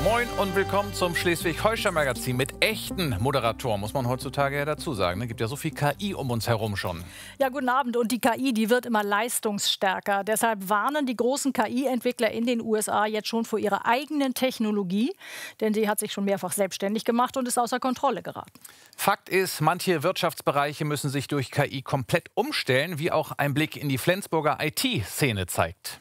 Moin und willkommen zum Schleswig-Holstein-Magazin mit echten Moderatoren, muss man heutzutage ja dazu sagen. Es gibt ja so viel KI um uns herum schon. Ja, guten Abend. Und die KI, die wird immer leistungsstärker. Deshalb warnen die großen KI-Entwickler in den USA jetzt schon vor ihrer eigenen Technologie. Denn sie hat sich schon mehrfach selbstständig gemacht und ist außer Kontrolle geraten. Fakt ist, manche Wirtschaftsbereiche müssen sich durch KI komplett umstellen, wie auch ein Blick in die Flensburger IT-Szene zeigt.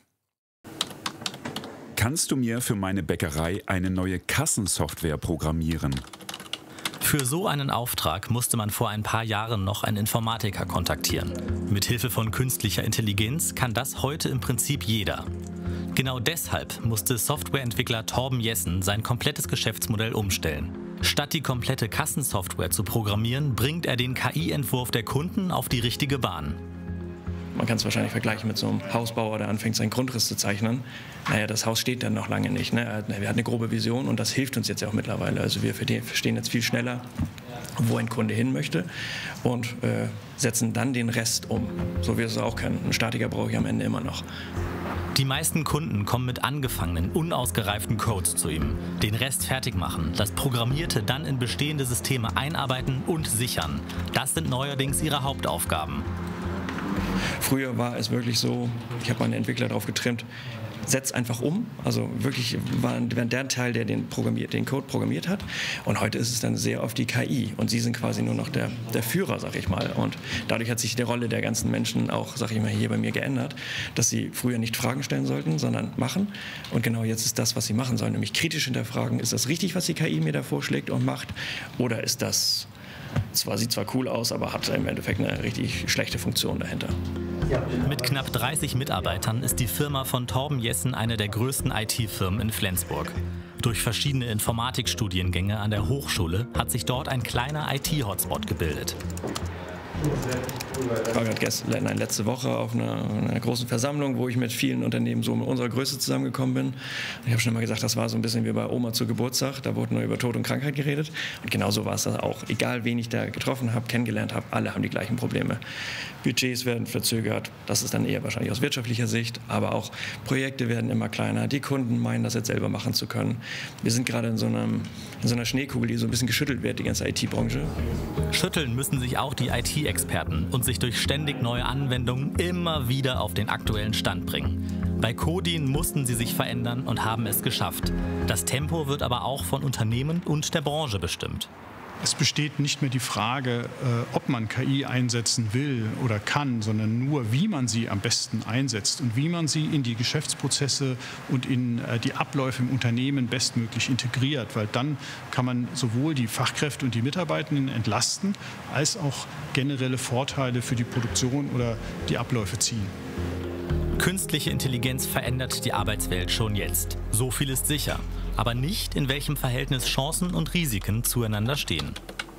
Kannst du mir für meine Bäckerei eine neue Kassensoftware programmieren? Für so einen Auftrag musste man vor ein paar Jahren noch einen Informatiker kontaktieren. Mithilfe von künstlicher Intelligenz kann das heute im Prinzip jeder. Genau deshalb musste Softwareentwickler Torben Jessen sein komplettes Geschäftsmodell umstellen. Statt die komplette Kassensoftware zu programmieren, bringt er den KI-Entwurf der Kunden auf die richtige Bahn. Man kann es wahrscheinlich vergleichen mit so einem Hausbauer, der anfängt, seinen Grundriss zu zeichnen. Naja, das Haus steht dann noch lange nicht. Ne? Wir hatten eine grobe Vision und das hilft uns jetzt ja auch mittlerweile. Also wir verstehen jetzt viel schneller, wo ein Kunde hin möchte und setzen dann den Rest um. So wie wir es auch können. Einen Statiker brauche ich am Ende immer noch. Die meisten Kunden kommen mit angefangenen, unausgereiften Codes zu ihm. Den Rest fertig machen, das Programmierte dann in bestehende Systeme einarbeiten und sichern. Das sind neuerdings ihre Hauptaufgaben. Früher war es wirklich so, ich habe meine Entwickler darauf getrimmt, setz einfach um. Also wirklich war der Teil, der den Code programmiert hat. Und heute ist es dann sehr auf die KI. Und sie sind quasi nur noch der Führer, sag ich mal. Und dadurch hat sich die Rolle der ganzen Menschen auch, sag ich mal, hier bei mir geändert, dass sie früher nicht Fragen stellen sollten, sondern machen. Und genau jetzt ist das, was sie machen sollen, nämlich kritisch hinterfragen, ist das richtig, was die KI mir da vorschlägt und macht? Oder ist das sieht zwar cool aus, aber hat im Endeffekt eine richtig schlechte Funktion dahinter. Mit knapp 30 Mitarbeitern ist die Firma von Torben Jessen eine der größten IT-Firmen in Flensburg. Durch verschiedene Informatikstudiengänge an der Hochschule hat sich dort ein kleiner IT-Hotspot gebildet. Ich war gerade letzte Woche auf einer großen Versammlung, wo ich mit vielen Unternehmen so mit unserer Größe zusammengekommen bin. Ich habe schon immer gesagt, das war so ein bisschen wie bei Oma zu Geburtstag. Da wurde nur über Tod und Krankheit geredet. Und genauso war es das auch. Egal, wen ich da getroffen habe, kennengelernt habe, alle haben die gleichen Probleme. Budgets werden verzögert. Das ist dann eher wahrscheinlich aus wirtschaftlicher Sicht. Aber auch Projekte werden immer kleiner. Die Kunden meinen, das jetzt selber machen zu können. Wir sind gerade in so einer Schneekugel, die so ein bisschen geschüttelt wird, die ganze IT-Branche. Schütteln müssen sich auch die IT-Experten und sich durch ständig neue Anwendungen immer wieder auf den aktuellen Stand bringen. Bei Codin mussten sie sich verändern und haben es geschafft. Das Tempo wird aber auch von Unternehmen und der Branche bestimmt. Es besteht nicht mehr die Frage, ob man KI einsetzen will oder kann, sondern nur, wie man sie am besten einsetzt und wie man sie in die Geschäftsprozesse und in die Abläufe im Unternehmen bestmöglich integriert. Weil dann kann man sowohl die Fachkräfte und die Mitarbeitenden entlasten, als auch generelle Vorteile für die Produktion oder die Abläufe ziehen. Künstliche Intelligenz verändert die Arbeitswelt schon jetzt. So viel ist sicher. Aber nicht, in welchem Verhältnis Chancen und Risiken zueinander stehen.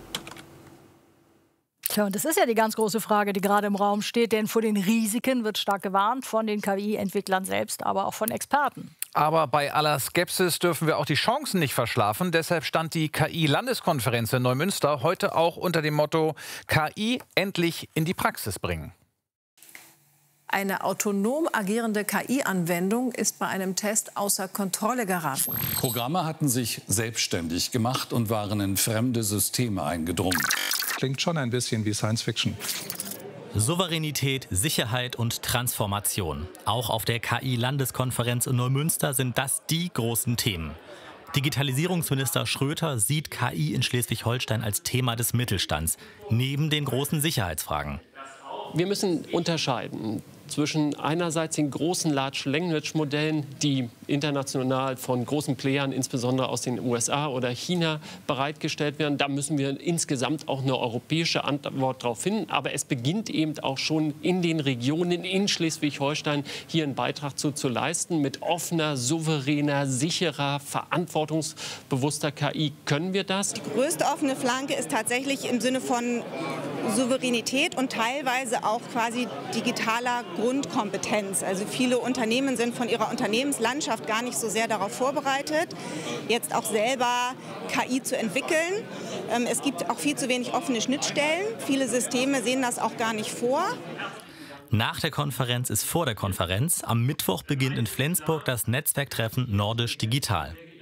Tja, und das ist ja die ganz große Frage, die gerade im Raum steht. Denn vor den Risiken wird stark gewarnt von den KI-Entwicklern selbst, aber auch von Experten. Aber bei aller Skepsis dürfen wir auch die Chancen nicht verschlafen. Deshalb stand die KI-Landeskonferenz in Neumünster heute auch unter dem Motto KI endlich in die Praxis bringen. Eine autonom agierende KI-Anwendung ist bei einem Test außer Kontrolle geraten. Programme hatten sich selbstständig gemacht und waren in fremde Systeme eingedrungen. Klingt schon ein bisschen wie Science Fiction. Souveränität, Sicherheit und Transformation. Auch auf der KI-Landeskonferenz in Neumünster sind das die großen Themen. Digitalisierungsminister Schröter sieht KI in Schleswig-Holstein als Thema des Mittelstands, neben den großen Sicherheitsfragen. Wir müssen unterscheiden zwischen einerseits den großen Large-Language-Modellen, die international von großen Playern, insbesondere aus den USA oder China, bereitgestellt werden. Da müssen wir insgesamt auch eine europäische Antwort darauf finden. Aber es beginnt eben auch schon in den Regionen in Schleswig-Holstein hier einen Beitrag zu leisten. Mit offener, souveräner, sicherer, verantwortungsbewusster KI können wir das. Die größte offene Flanke ist tatsächlich im Sinne von Souveränität und teilweise auch quasi digitaler Grundkompetenz. Also viele Unternehmen sind von ihrer Unternehmenslandschaft gar nicht so sehr darauf vorbereitet, jetzt auch selber KI zu entwickeln. Es gibt auch viel zu wenig offene Schnittstellen. Viele Systeme sehen das auch gar nicht vor. Nach der Konferenz ist vor der Konferenz. Am Mittwoch beginnt in Flensburg das Netzwerktreffen Nordisch Digital.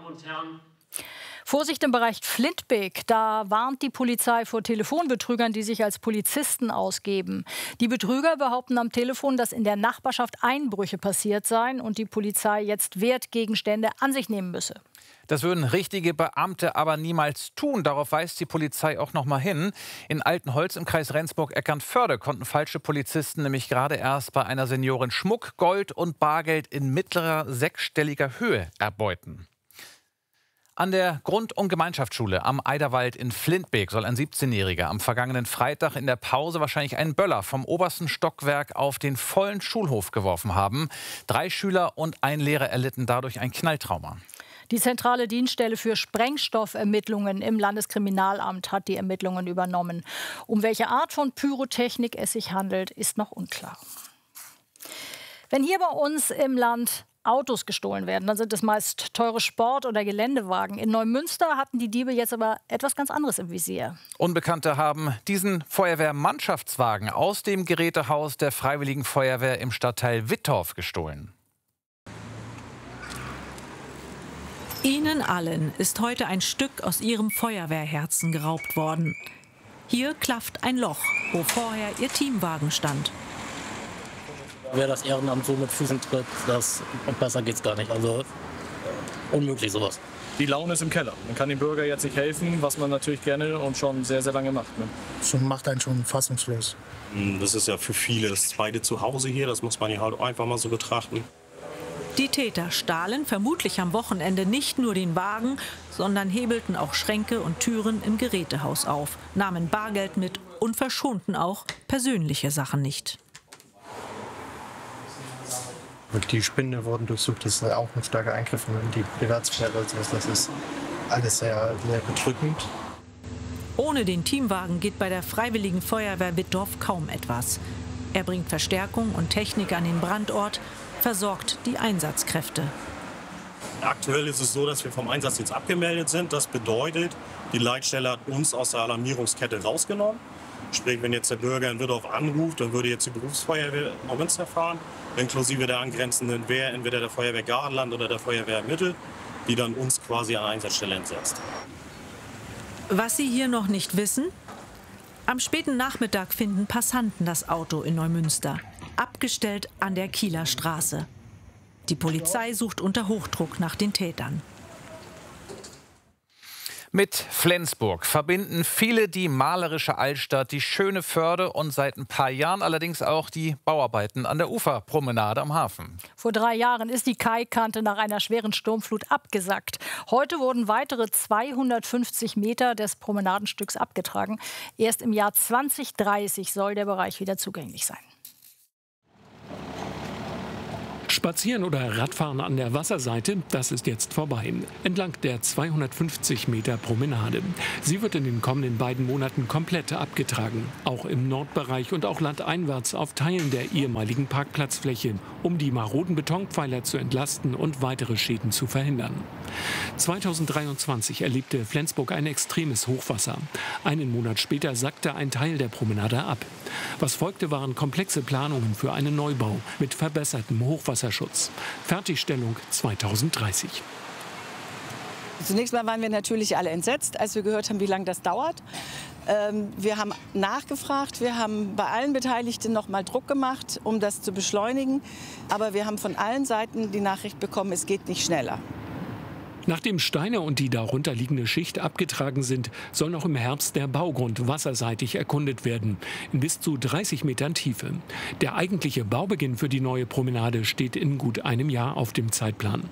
und Herren. Vorsicht im Bereich Flintbeek. Da warnt die Polizei vor Telefonbetrügern, die sich als Polizisten ausgeben. Die Betrüger behaupten am Telefon, dass in der Nachbarschaft Einbrüche passiert seien und die Polizei jetzt Wertgegenstände an sich nehmen müsse. Das würden richtige Beamte aber niemals tun. Darauf weist die Polizei auch noch mal hin. In Altenholz im Kreis Rendsburg-Eckernförde konnten falsche Polizisten nämlich gerade erst bei einer Seniorin Schmuck, Gold und Bargeld in mittlerer sechsstelliger Höhe erbeuten. An der Grund- und Gemeinschaftsschule am Eiderwald in Flintbeek soll ein 17-Jähriger am vergangenen Freitag in der Pause wahrscheinlich einen Böller vom obersten Stockwerk auf den vollen Schulhof geworfen haben. 3 Schüler und ein Lehrer erlitten dadurch ein Knalltrauma. Die zentrale Dienststelle für Sprengstoffermittlungen im Landeskriminalamt hat die Ermittlungen übernommen. Um welche Art von Pyrotechnik es sich handelt, ist noch unklar. Wenn hier bei uns im Land Autos gestohlen werden, dann sind es meist teure Sport- oder Geländewagen. In Neumünster hatten die Diebe jetzt aber etwas ganz anderes im Visier. Unbekannte haben diesen Feuerwehrmannschaftswagen aus dem Gerätehaus der Freiwilligen Feuerwehr im Stadtteil Wittorf gestohlen. Ihnen allen ist heute ein Stück aus ihrem Feuerwehrherzen geraubt worden. Hier klafft ein Loch, wo vorher ihr Teamwagen stand. Wer das Ehrenamt so mit Füßen tritt, und besser geht's gar nicht. Also unmöglich sowas. Die Laune ist im Keller. Man kann dem Bürger jetzt nicht helfen, was man natürlich gerne und schon sehr, sehr lange macht. Ne? Das macht einen schon fassungslos. Das ist ja für viele das zweite Zuhause hier. Das muss man ja halt einfach mal so betrachten. Die Täter stahlen vermutlich am Wochenende nicht nur den Wagen, sondern hebelten auch Schränke und Türen im Gerätehaus auf, nahmen Bargeld mit und verschonten auch persönliche Sachen nicht. Die Spinde wurden durchsucht, das ist auch ein starker Eingriff in die Privatsphäre. Das ist alles sehr, sehr bedrückend. Ohne den Teamwagen geht bei der Freiwilligen Feuerwehr Wittorf kaum etwas. Er bringt Verstärkung und Technik an den Brandort, versorgt die Einsatzkräfte. Aktuell ist es so, dass wir vom Einsatz jetzt abgemeldet sind. Das bedeutet, die Leitstelle hat uns aus der Alarmierungskette rausgenommen. Sprich, wenn jetzt der Bürger in Wittorf anruft, dann würde jetzt die Berufsfeuerwehr Neumünster fahren, inklusive der angrenzenden Wehr, entweder der Feuerwehr Garland oder der Feuerwehr Mittel, die dann uns quasi an der Einsatzstelle entsetzt. Was Sie hier noch nicht wissen: Am späten Nachmittag finden Passanten das Auto in Neumünster, abgestellt an der Kieler Straße. Die Polizei sucht unter Hochdruck nach den Tätern. Mit Flensburg verbinden viele die malerische Altstadt, die schöne Förde und seit ein paar Jahren allerdings auch die Bauarbeiten an der Uferpromenade am Hafen. Vor 3 Jahren ist die Kaikante nach einer schweren Sturmflut abgesackt. Heute wurden weitere 250 Meter des Promenadenstücks abgetragen. Erst im Jahr 2030 soll der Bereich wieder zugänglich sein. Spazieren oder Radfahren an der Wasserseite, das ist jetzt vorbei. Entlang der 250 Meter Promenade. Sie wird in den kommenden beiden Monaten komplett abgetragen. Auch im Nordbereich und auch landeinwärts auf Teilen der ehemaligen Parkplatzfläche, um die maroden Betonpfeiler zu entlasten und weitere Schäden zu verhindern. 2023 erlebte Flensburg ein extremes Hochwasser. Einen Monat später sackte ein Teil der Promenade ab. Was folgte, waren komplexe Planungen für einen Neubau mit verbessertem Hochwasserschutz. Fertigstellung 2030. Zunächst mal waren wir natürlich alle entsetzt, als wir gehört haben, wie lange das dauert. Wir haben nachgefragt, wir haben bei allen Beteiligten noch mal Druck gemacht, um das zu beschleunigen. Aber wir haben von allen Seiten die Nachricht bekommen, es geht nicht schneller. Nachdem Steine und die darunter liegende Schicht abgetragen sind, soll noch im Herbst der Baugrund wasserseitig erkundet werden, in bis zu 30 Metern Tiefe. Der eigentliche Baubeginn für die neue Promenade steht in gut einem Jahr auf dem Zeitplan.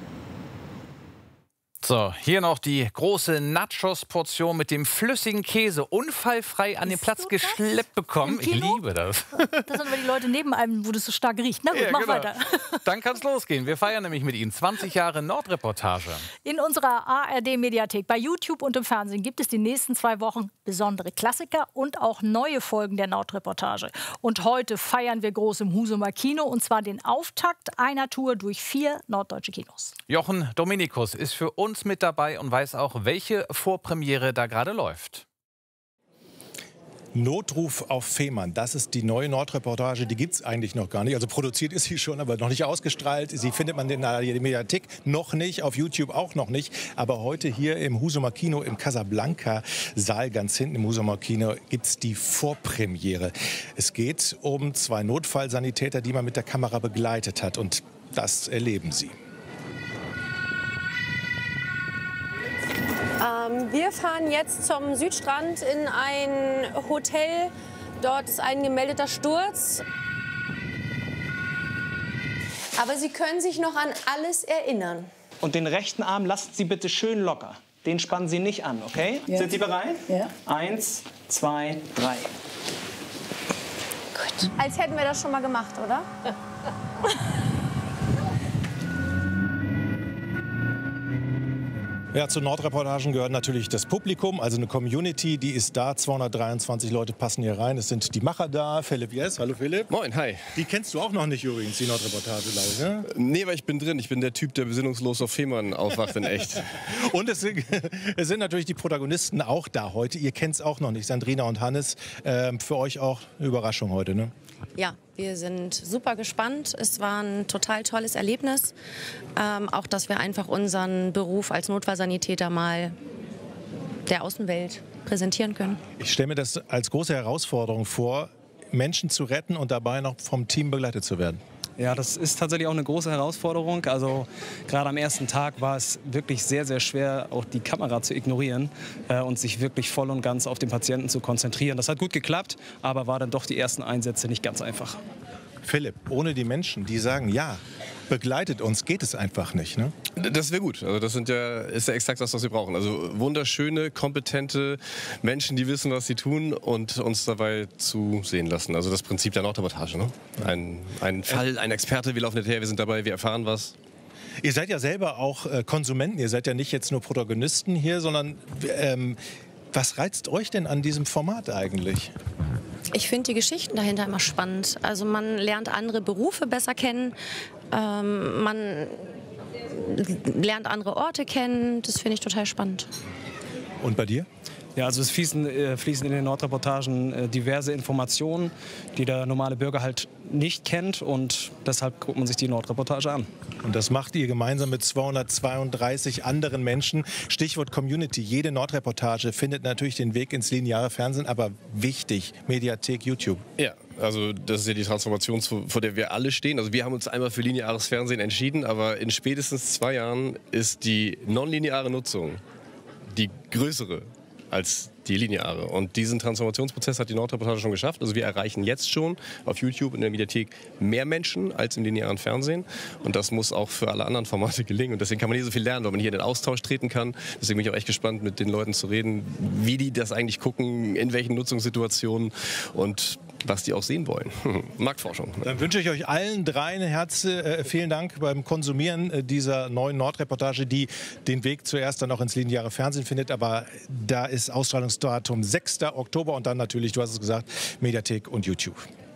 So, hier noch die große Nachos-Portion mit dem flüssigen Käse unfallfrei an den Platz geschleppt bekommen. Ich liebe das. Das sind aber die Leute neben einem, wo das so stark riecht. Na gut, Ja, mach genau. weiter. Dann kann es losgehen. Wir feiern nämlich mit Ihnen 20 Jahre Nordreportage. In unserer ARD-Mediathek bei YouTube und im Fernsehen gibt es die nächsten 2 Wochen besondere Klassiker und auch neue Folgen der Nordreportage. Und heute feiern wir groß im Husumer Kino, und zwar den Auftakt einer Tour durch 4 norddeutsche Kinos. Jochen Dominikus ist für uns mit dabei und weiß auch, welche Vorpremiere da gerade läuft. Notruf auf Fehmarn, das ist die neue Nordreportage, die gibt es eigentlich noch gar nicht. Also produziert ist sie schon, aber noch nicht ausgestrahlt. Sie findet man in der Mediathek noch nicht, auf YouTube auch noch nicht. Aber heute hier im Husumer Kino, im Casablanca-Saal, ganz hinten im Husumer Kino, gibt es die Vorpremiere. Es geht um 2 Notfallsanitäter, die man mit der Kamera begleitet hat. Und das erleben Sie. Wir fahren jetzt zum Südstrand in ein Hotel. Dort ist ein gemeldeter Sturz. Aber Sie können sich noch an alles erinnern. Und den rechten Arm lassen Sie bitte schön locker. Den spannen Sie nicht an, okay? Ja. Sind Sie bereit? Ja. 1, 2, 3. Gut. Als hätten wir das schon mal gemacht, oder? Ja, zu Nordreportagen gehört natürlich das Publikum, also eine Community, die ist da. 223 Leute passen hier rein. Es sind die Macher da. Philipp Jess, hallo Philipp. Moin, hi. Die kennst du auch noch nicht übrigens, die Nordreportage, glaube ich, ne? Nee, aber ich bin drin. Ich bin der Typ, der besinnungslos auf Fehmarn aufwacht in echt. Und es sind natürlich die Protagonisten auch da heute. Ihr kennt es auch noch nicht, Sandrina und Hannes. Für euch auch eine Überraschung heute, ne? Ja, wir sind super gespannt. Es war ein total tolles Erlebnis. Auch, dass wir einfach unseren Beruf als Notfallsanitäter mal der Außenwelt präsentieren können. Ich stelle mir das als große Herausforderung vor, Menschen zu retten und dabei noch vom Team begleitet zu werden. Ja, das ist tatsächlich auch eine große Herausforderung. Also gerade am ersten Tag war es wirklich sehr, sehr schwer, auch die Kamera zu ignorieren und sich wirklich voll und ganz auf den Patienten zu konzentrieren. Das hat gut geklappt, aber war dann doch die ersten Einsätze nicht ganz einfach. Philipp, ohne die Menschen, die sagen, ja, begleitet uns, geht es einfach nicht, ne? Das wäre gut. Also das ist ja exakt das, was wir brauchen. Also wunderschöne, kompetente Menschen, die wissen, was sie tun und uns dabei zu sehen lassen. Also das Prinzip der Nordreportage, ne? Ein Fall, ein Experte, wir laufen nicht her, wir sind dabei, wir erfahren was. Ihr seid ja selber auch Konsumenten, ihr seid ja nicht jetzt nur Protagonisten hier, sondern was reizt euch denn an diesem Format eigentlich? Ich finde die Geschichten dahinter immer spannend. Also man lernt andere Berufe besser kennen, man lernt andere Orte kennen. Das finde ich total spannend. Und bei dir? Ja, also es fließen in den Nordreportagen diverse Informationen, die der normale Bürger halt nicht kennt, und deshalb guckt man sich die Nordreportage an. Und das macht ihr gemeinsam mit 232 anderen Menschen. Stichwort Community. Jede Nordreportage findet natürlich den Weg ins lineare Fernsehen, aber wichtig, Mediathek, YouTube. Ja, also das ist ja die Transformation, vor der wir alle stehen. Also wir haben uns einmal für lineares Fernsehen entschieden, aber in spätestens 2 Jahren ist die nonlineare Nutzung die größere als die lineare. Und diesen Transformationsprozess hat die Nordreportage schon geschafft. Also wir erreichen jetzt schon auf YouTube und in der Mediathek mehr Menschen als im linearen Fernsehen. Und das muss auch für alle anderen Formate gelingen. Und deswegen kann man hier so viel lernen, weil man hier in den Austausch treten kann. Deswegen bin ich auch echt gespannt, mit den Leuten zu reden, wie die das eigentlich gucken, in welchen Nutzungssituationen und was die auch sehen wollen. Marktforschung. Dann wünsche ich euch allen 3 vielen Dank beim Konsumieren dieser neuen Nordreportage, die den Weg zuerst dann auch ins lineare Fernsehen findet. Aber da ist Ausstrahlungsdatum 6. Oktober und dann natürlich, du hast es gesagt, Mediathek und YouTube.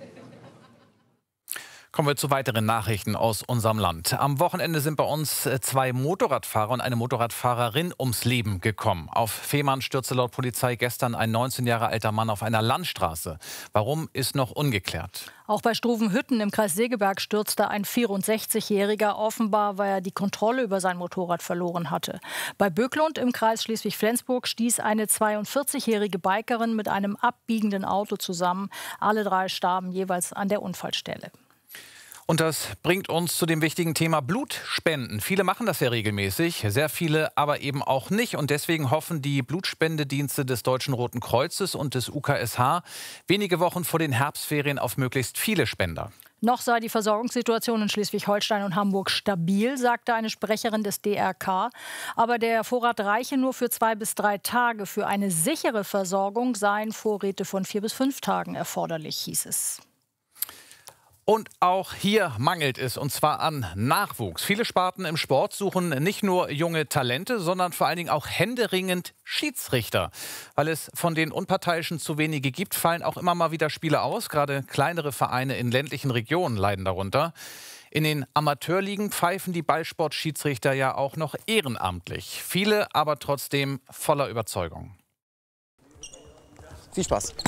Kommen wir zu weiteren Nachrichten aus unserem Land. Am Wochenende sind bei uns 2 Motorradfahrer und eine Motorradfahrerin ums Leben gekommen. Auf Fehmarn stürzte laut Polizei gestern ein 19 Jahre alter Mann auf einer Landstraße. Warum, ist noch ungeklärt. Auch bei Struvenhütten im Kreis Segeberg stürzte ein 64-Jähriger, offenbar, weil er die Kontrolle über sein Motorrad verloren hatte. Bei Böcklund im Kreis Schleswig-Flensburg stieß eine 42-jährige Bikerin mit einem abbiegenden Auto zusammen. Alle 3 starben jeweils an der Unfallstelle. Und das bringt uns zu dem wichtigen Thema Blutspenden. Viele machen das ja regelmäßig, sehr viele aber eben auch nicht. Und deswegen hoffen die Blutspendedienste des Deutschen Roten Kreuzes und des UKSH wenige Wochen vor den Herbstferien auf möglichst viele Spender. Noch sei die Versorgungssituation in Schleswig-Holstein und Hamburg stabil, sagte eine Sprecherin des DRK. Aber der Vorrat reiche nur für 2 bis 3 Tage. Für eine sichere Versorgung seien Vorräte von 4 bis 5 Tagen erforderlich, hieß es. Und auch hier mangelt es, und zwar an Nachwuchs. Viele Sparten im Sport suchen nicht nur junge Talente, sondern vor allen Dingen auch händeringend Schiedsrichter. Weil es von den Unparteiischen zu wenige gibt, fallen auch immer mal wieder Spiele aus. Gerade kleinere Vereine in ländlichen Regionen leiden darunter. In den Amateurligen pfeifen die Ballsportschiedsrichter ja auch noch ehrenamtlich. Viele aber trotzdem voller Überzeugung. Viel Spaß.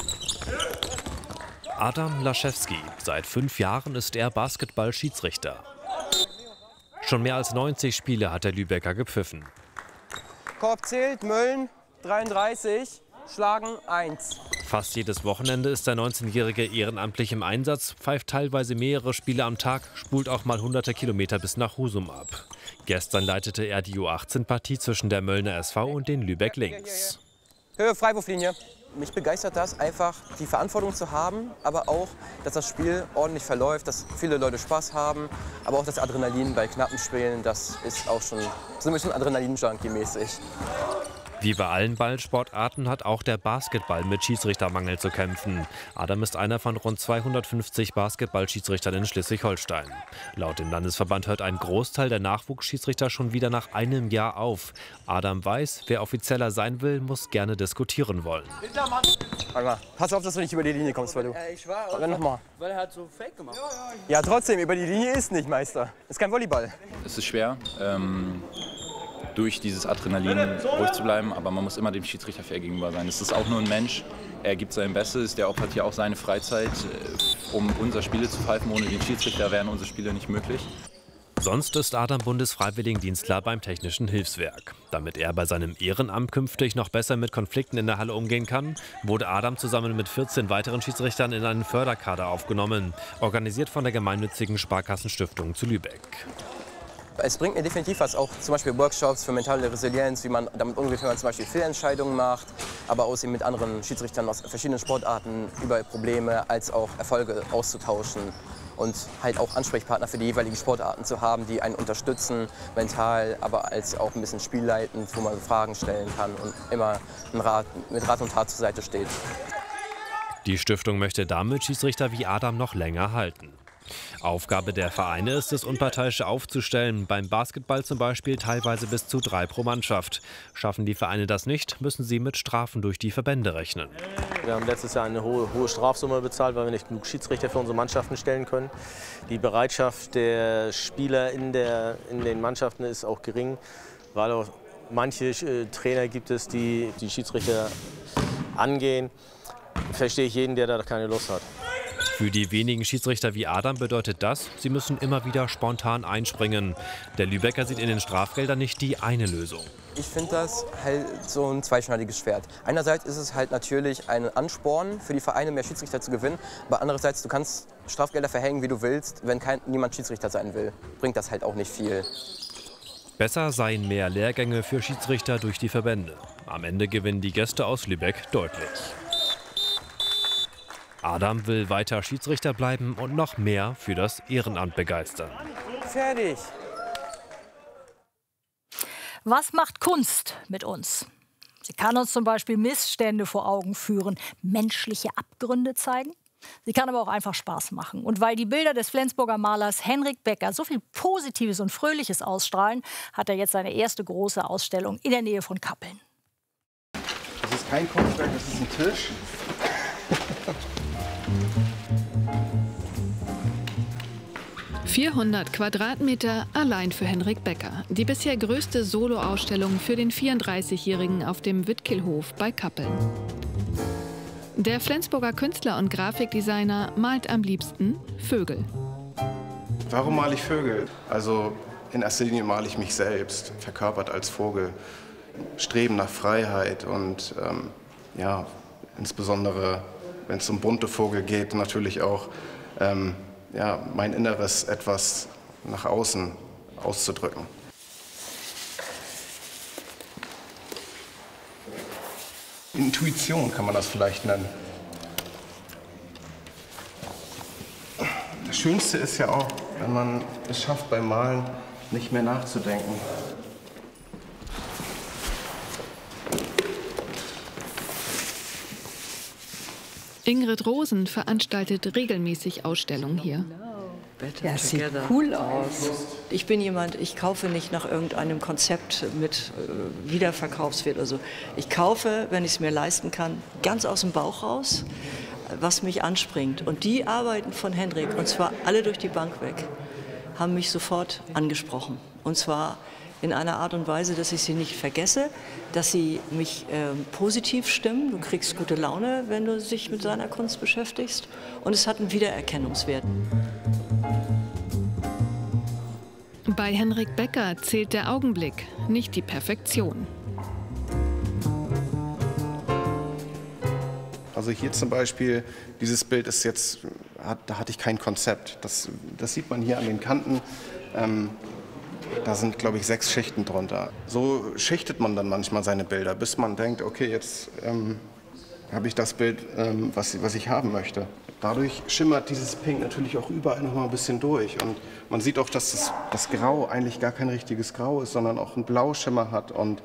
Adam Laschewski. Seit 5 Jahren ist er Basketball-Schiedsrichter. Schon mehr als 90 Spiele hat der Lübecker gepfiffen. Korb zählt, Mölln 33, Schlagen 1. Fast jedes Wochenende ist der 19-Jährige ehrenamtlich im Einsatz, pfeift teilweise mehrere Spiele am Tag, spult auch mal hunderte Kilometer bis nach Husum ab. Gestern leitete er die U18-Partie zwischen der Möllner SV und den Lübeck Links. Höhe Freiwurflinie. Mich begeistert das einfach, die Verantwortung zu haben, aber auch, dass das Spiel ordentlich verläuft, dass viele Leute Spaß haben, aber auch das Adrenalin bei knappen Spielen, das ist auch schon so ein bisschen Adrenalin-Junkie-mäßig. Wie bei allen Ballsportarten hat auch der Basketball mit Schiedsrichtermangel zu kämpfen. Adam ist einer von rund 250 Basketballschiedsrichtern in Schleswig-Holstein. Laut dem Landesverband hört ein Großteil der Nachwuchsschiedsrichter schon wieder nach einem Jahr auf. Adam weiß, wer offizieller sein will, muss gerne diskutieren wollen. Warte mal, pass auf, dass du nicht über die Linie kommst, weil du... Ich war, aber nochmal. Weil er hat so Fake gemacht. Ja, trotzdem, über die Linie ist nicht, Meister. Ist kein Volleyball. Es ist schwer, durch dieses Adrenalin ruhig zu bleiben, aber man muss immer dem Schiedsrichter fair gegenüber sein. Es ist auch nur ein Mensch, er gibt sein Bestes, der opfert hier auch seine Freizeit, um unsere Spiele zu pfeifen. Ohne den Schiedsrichter wären unsere Spiele nicht möglich. Sonst ist Adam Bundesfreiwilligendienstler beim Technischen Hilfswerk. Damit er bei seinem Ehrenamt künftig noch besser mit Konflikten in der Halle umgehen kann, wurde Adam zusammen mit 14 weiteren Schiedsrichtern in einen Förderkader aufgenommen, organisiert von der gemeinnützigen Sparkassenstiftung zu Lübeck. Es bringt mir definitiv was, auch zum Beispiel Workshops für mentale Resilienz, wie man damit umgeht, wenn man zum Beispiel Fehlentscheidungen macht, aber außerdem mit anderen Schiedsrichtern aus verschiedenen Sportarten über Probleme als auch Erfolge auszutauschen und halt auch Ansprechpartner für die jeweiligen Sportarten zu haben, die einen unterstützen, mental, aber als auch ein bisschen spielleitend, wo man Fragen stellen kann und immer mit Rat und Tat zur Seite steht. Die Stiftung möchte damit Schiedsrichter wie Adam noch länger halten. Aufgabe der Vereine ist es, Unparteiische aufzustellen. Beim Basketball zum Beispiel teilweise bis zu 3 pro Mannschaft. Schaffen die Vereine das nicht, müssen sie mit Strafen durch die Verbände rechnen. Wir haben letztes Jahr eine hohe Strafsumme bezahlt, weil wir nicht genug Schiedsrichter für unsere Mannschaften stellen können. Die Bereitschaft der Spieler in den Mannschaften ist auch gering, weil auch manche Trainer gibt es, die Schiedsrichter angehen. Verstehe ich jeden, der da keine Lust hat. Für die wenigen Schiedsrichter wie Adam bedeutet das, sie müssen immer wieder spontan einspringen. Der Lübecker sieht in den Strafgeldern nicht die eine Lösung. Ich finde das halt so ein zweischneidiges Schwert. Einerseits ist es halt natürlich ein Ansporn für die Vereine, mehr Schiedsrichter zu gewinnen. Aber andererseits, du kannst Strafgelder verhängen, wie du willst. Wenn niemand Schiedsrichter sein will, bringt das halt auch nicht viel. Besser seien mehr Lehrgänge für Schiedsrichter durch die Verbände. Am Ende gewinnen die Gäste aus Lübeck deutlich. Adam will weiter Schiedsrichter bleiben und noch mehr für das Ehrenamt begeistern. Fertig. Was macht Kunst mit uns? Sie kann uns zum Beispiel Missstände vor Augen führen, menschliche Abgründe zeigen. Sie kann aber auch einfach Spaß machen. Und weil die Bilder des Flensburger Malers Henrik Becker so viel Positives und Fröhliches ausstrahlen, hat er jetzt seine erste große Ausstellung in der Nähe von Kappeln. Das ist kein Kunstwerk, das ist ein Tisch. 400 Quadratmeter allein für Henrik Becker. Die bisher größte Soloausstellung für den 34-Jährigen auf dem Wittkilhof bei Kappeln. Der Flensburger Künstler und Grafikdesigner malt am liebsten Vögel. Warum male ich Vögel? Also in erster Linie male ich mich selbst, verkörpert als Vogel. Streben nach Freiheit und ja, insbesondere, wenn es um bunte Vogel geht, natürlich auch ja, mein Inneres etwas nach außen auszudrücken. Intuition kann man das vielleicht nennen. Das Schönste ist ja auch, wenn man es schafft, beim Malen nicht mehr nachzudenken. Ingrid Rosen veranstaltet regelmäßig Ausstellungen hier. Ja, es sieht cool aus. Ich bin jemand, ich kaufe nicht nach irgendeinem Konzept mit Wiederverkaufswert oder so. Ich kaufe, wenn ich es mir leisten kann, ganz aus dem Bauch raus, was mich anspringt. Und die Arbeiten von Henrik, und zwar alle durch die Bank weg, haben mich sofort angesprochen. Und zwar in einer Art und Weise, dass ich sie nicht vergesse, dass sie mich positiv stimmen. Du kriegst gute Laune, wenn du dich mit seiner Kunst beschäftigst. Und es hat einen Wiedererkennungswert. Bei Henrik Becker zählt der Augenblick, nicht die Perfektion. Also hier zum Beispiel, dieses Bild ist jetzt, da hatte ich kein Konzept. Das sieht man hier an den Kanten. Da sind, glaube ich, 6 Schichten drunter. So schichtet man dann manchmal seine Bilder, bis man denkt, okay, jetzt habe ich das Bild, was ich haben möchte. Dadurch schimmert dieses Pink natürlich auch überall noch mal ein bisschen durch. Und man sieht auch, dass das Grau eigentlich gar kein richtiges Grau ist, sondern auch einen Blauschimmer hat. Und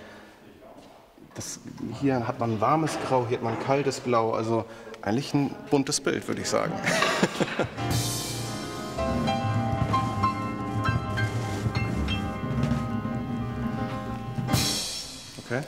hier hat man ein warmes Grau, hier hat man ein kaltes Blau. Also eigentlich ein buntes Bild, würde ich sagen. Okay.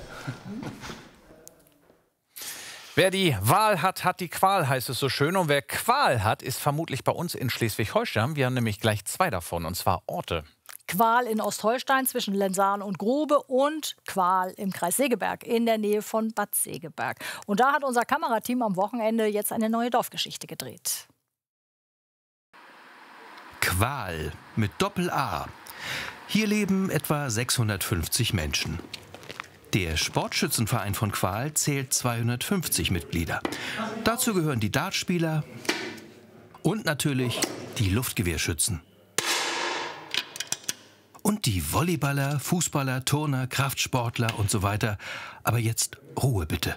Wer die Wahl hat, hat die Qual, heißt es so schön. Und wer Qual hat, ist vermutlich bei uns in Schleswig-Holstein. Wir haben nämlich gleich 2 davon, und zwar Orte. Qual in Ostholstein zwischen Lensahn und Grube und Qual im Kreis Segeberg in der Nähe von Bad Segeberg. Und da hat unser Kamerateam am Wochenende jetzt eine neue Dorfgeschichte gedreht. Qual mit Doppel-A. Hier leben etwa 650 Menschen. Der Sportschützenverein von Qual zählt 250 Mitglieder. Dazu gehören die Dartspieler und natürlich die Luftgewehrschützen. Und die Volleyballer, Fußballer, Turner, Kraftsportler und so weiter. Aber jetzt Ruhe bitte.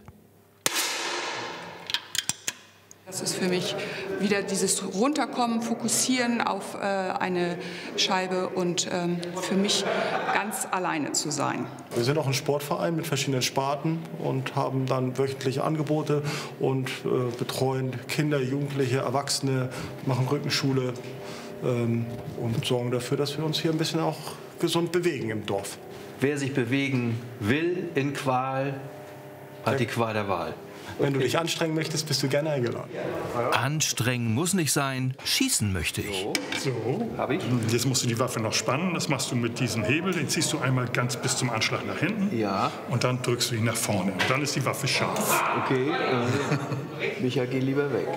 Das ist für mich wieder dieses Runterkommen, Fokussieren auf eine Scheibe und für mich ganz alleine zu sein. Wir sind auch ein Sportverein mit verschiedenen Sparten und haben dann wöchentliche Angebote und betreuen Kinder, Jugendliche, Erwachsene, machen Rückenschule und sorgen dafür, dass wir uns hier ein bisschen auch gesund bewegen im Dorf. Wer sich bewegen will in Qual, hat die Qual der Wahl. Wenn du dich anstrengen möchtest, bist du gerne eingeladen. Anstrengen muss nicht sein, schießen möchte ich. So, jetzt musst du die Waffe noch spannen. Das machst du mit diesem Hebel. Den ziehst du einmal ganz bis zum Anschlag nach hinten. Ja. Und dann drückst du ihn nach vorne. Und dann ist die Waffe scharf. Okay, Micha, geh lieber weg.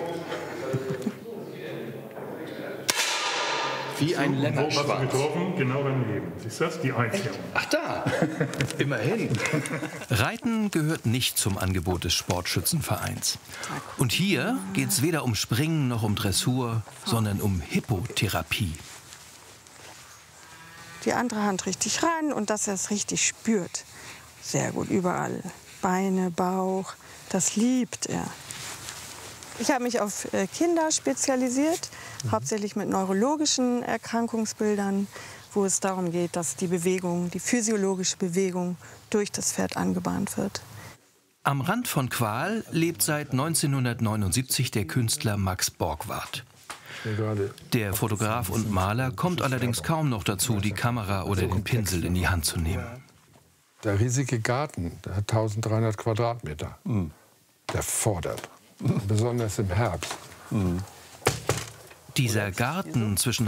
Wie ein Lämmerschwanz. Wo hast du getroffen? Genau daneben. Siehst du das? Die Einziehung. Ach da, immerhin. Reiten gehört nicht zum Angebot des Sportschützenvereins. Und hier geht es weder um Springen noch um Dressur, sondern um Hippotherapie. Die andere Hand richtig rein und dass er es richtig spürt. Sehr gut, überall. Beine, Bauch, das liebt er. Ich habe mich auf Kinder spezialisiert, hauptsächlich mit neurologischen Erkrankungsbildern, wo es darum geht, dass die Bewegung, die physiologische Bewegung durch das Pferd angebahnt wird. Am Rand von Qual lebt seit 1979 der Künstler Max Borgwardt. Der Fotograf und Maler kommt allerdings kaum noch dazu, die Kamera oder den Pinsel in die Hand zu nehmen. Der riesige Garten, der hat 1300 Quadratmeter. Der fordert. Besonders im Herbst. Dieser Garten zwischen